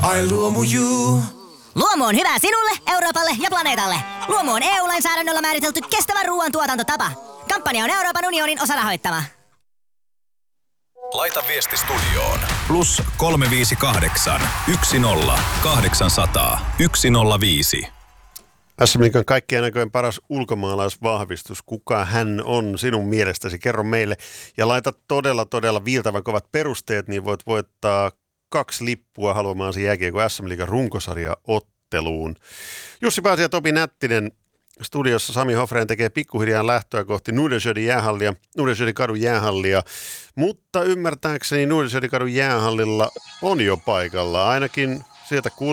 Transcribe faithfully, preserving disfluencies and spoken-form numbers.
I Luomu You. Luomu on hyvä sinulle, Euroopalle ja planeetalle. Luomu on E U-lainsäädännöllä määritelty kestävä ruoantuotantotapa. Kampanja on Euroopan unionin osarahoittama. Laita viesti studioon. Plus kolme viisi kahdeksan, yksi nolla, kahdeksansataa, yksi nolla viisi. S M Liigan kaikkien näköjen paras ulkomaalaisvahvistus. Kuka hän on sinun mielestäsi? Kerro meille. Ja laita todella, todella viiltävän kovat perusteet, niin voit voittaa kaksi lippua haluamaasi jääkiekko S M Liigan runkosarjaotteluun. Jussi Paasi ja Topi Nättinen studiossa. Sami Hofreen tekee pikkuhiljaa lähtöä kohti Nordenskiöldin jäähallia, Nordenskiöldin kadun jäähallia. Mutta ymmärtääkseni Nordenskiöldin kadun jäähallilla on jo paikalla. Ainakin sieltä kuul-